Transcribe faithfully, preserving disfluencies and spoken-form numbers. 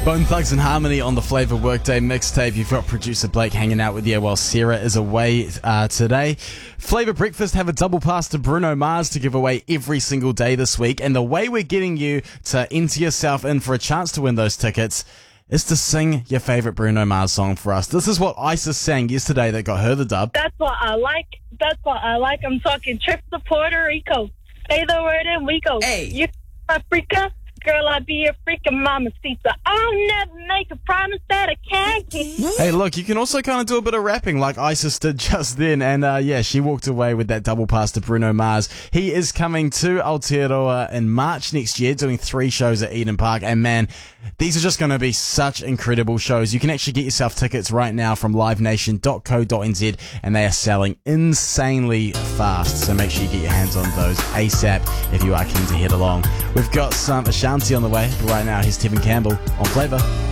Bone Thugs and Harmony on the Flavour Workday mixtape. You've got producer Blake hanging out with you while Sarah is away uh, today. Flavour Breakfast have a double pass to Bruno Mars to give away every single day this week. And the way we're getting you to enter yourself in for a chance to win those tickets is to sing your favourite Bruno Mars song for us. This is what Isis sang yesterday that got her the dub. That's what I like. That's what I like. I'm talking trip to Puerto Rico. Say the word and we go. Hey. You Africa. Girl, I'd be a freaking mamacita. I'll never make a promise that I can't keep. Hey, look, you can also kind of do a bit of rapping like Isis did just then. And uh, yeah, she walked away with that double pass to Bruno Mars. He is coming to Aotearoa in March next year, doing three shows at Eden Park. And man, these are just going to be such incredible shows. You can actually get yourself tickets right now from live nation dot co dot n z, and they are selling insanely fast. So make sure you get your hands on those ASAP if you are keen to head along. We've got some Ashanti on the way, but right now here's Tevin Campbell on Flavour.